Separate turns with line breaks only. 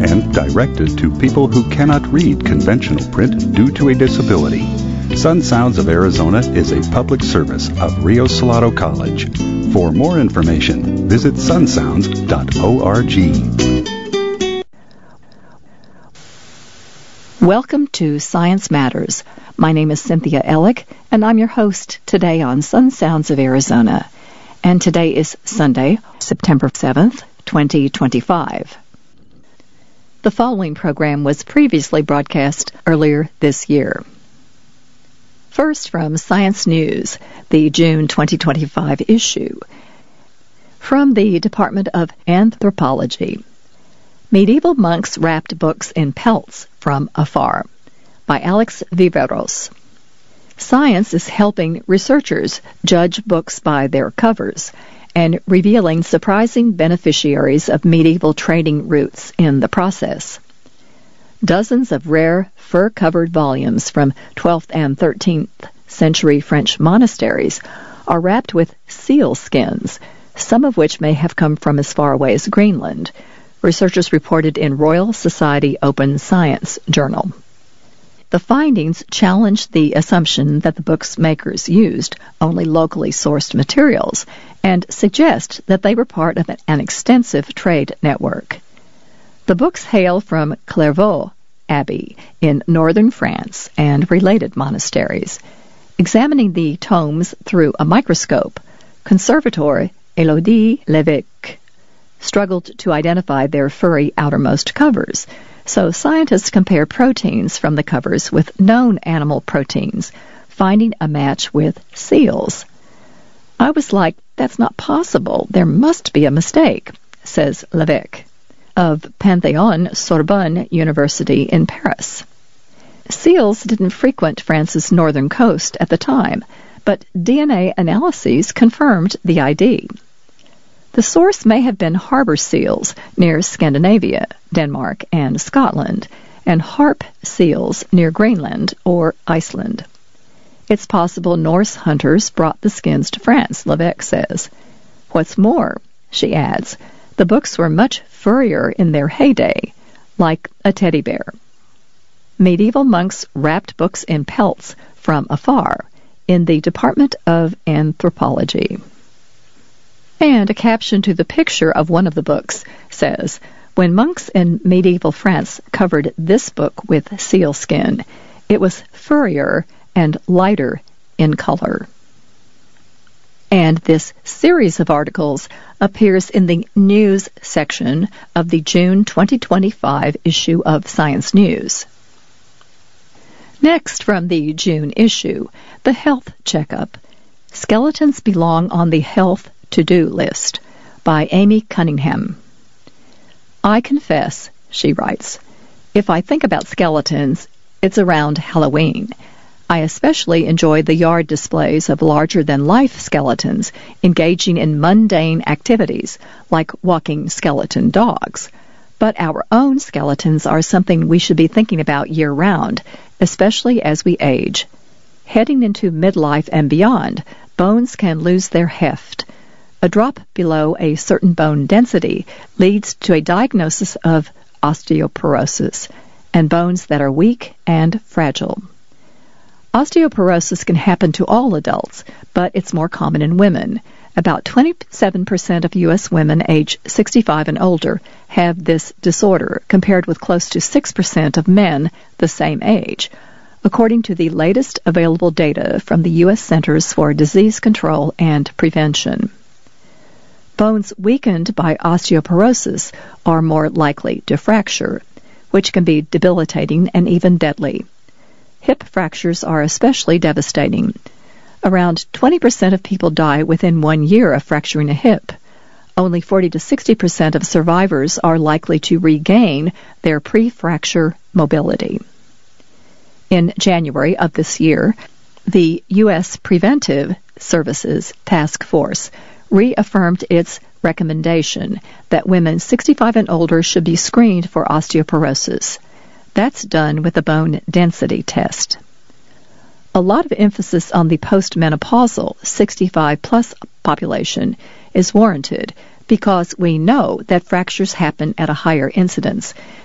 and directed to people who cannot read conventional print due to a disability. Sun Sounds of Arizona is a public service of Rio Salado College. For more information, visit sunsounds.org.
Welcome to Science Matters. My name is Cynthia Ellick, and I'm your host today on Sun Sounds of Arizona. And today is Sunday, September 7th, 2025. The following program was previously broadcast earlier this year. First, from Science News, the June 2025 issue. From the Department of Anthropology. Medieval Monks Wrapped Books in Pelts from Afar, by Alex Viveros. Science is helping researchers judge books by their covers and revealing surprising beneficiaries of medieval trading routes in the process. Dozens of rare fur-covered volumes from 12th and 13th century French monasteries are wrapped with seal skins, some of which may have come from as far away as Greenland, researchers reported in Royal Society Open Science Journal. The findings challenge the assumption that the book's makers used only locally sourced materials and suggest that they were part of an extensive trade network. The books hail from Clairvaux Abbey in northern France and related monasteries. Examining the tomes through a microscope, Conservator Élodie Lévesque struggled to identify their furry outermost covers, so scientists compare proteins from the covers with known animal proteins, finding a match with seals. I was like, that's not possible. There must be a mistake, says Lévesque of Panthéon-Sorbonne University in Paris. Seals didn't frequent France's northern coast at the time, but DNA analyses confirmed the ID. The source may have been harbor seals near Scandinavia, Denmark, and Scotland, and harp seals near Greenland or Iceland. It's possible Norse hunters brought the skins to France, Lévesque says. What's more, she adds, the books were much furrier in their heyday, like a teddy bear. Medieval monks wrapped books in pelts from afar in the Department of Anthropology. And a caption to the picture of one of the books says, when monks in medieval France covered this book with sealskin, it was furrier and lighter in color. And this series of articles appears in the news section of the June 2025 issue of Science News. Next, from the June issue, the health checkup. Skeletons belong on the health to-do list, by Amy Cunningham. I confess, she writes, if I think about skeletons, it's around Halloween. I especially enjoy the yard displays of larger-than-life skeletons engaging in mundane activities, like walking skeleton dogs. But our own skeletons are something we should be thinking about year-round, especially as we age. Heading into midlife and beyond, bones can lose their heft. A drop below a certain bone density leads to a diagnosis of osteoporosis and bones that are weak and fragile. Osteoporosis can happen to all adults, but it's more common in women. About 27% of U.S. women age 65 and older have this disorder, compared with close to 6% of men the same age, according to the latest available data from the U.S. Centers for Disease Control and Prevention. Bones weakened by osteoporosis are more likely to fracture, which can be debilitating and even deadly. Hip fractures are especially devastating. Around 20% of people die within 1 year of fracturing a hip. Only 40 to 60% of survivors are likely to regain their pre-fracture mobility. In January of this year, the U.S. Preventive Services Task Force reaffirmed its recommendation that women 65 and older should be screened for osteoporosis. That's done with a bone density test. A lot of emphasis on the postmenopausal 65-plus population is warranted because we know that fractures happen at a higher incidence